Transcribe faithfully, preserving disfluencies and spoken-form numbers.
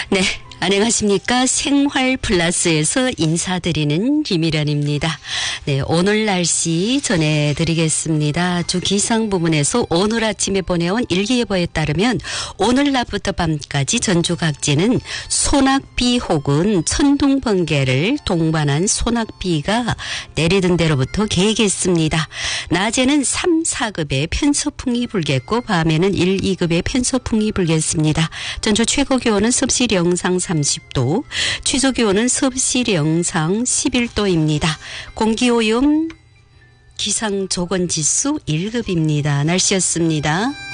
네, 안녕하십니까. 생활 플러스에서 인사드리는 김일현입니다. 네, 오늘 날씨 전해드리겠습니다. 주 기상 부문에서 오늘 아침에 보내온 일기예보에 따르면 오늘 낮부터 밤까지 전주 각지는 소낙비 혹은 천둥 번개를 동반한 소낙비가 내리던 대로부터 계획했습니다. 낮에는 삼, 사급의 편서풍이 불겠고 밤에는 일, 이급의 편서풍이 불겠습니다. 전주 최고 기온은 섭씨 영상 삼십 도, 최저 기온은 섭씨 영상 십일 도입니다. 공기오염 기상조건지수 일 급입니다. 날씨였습니다.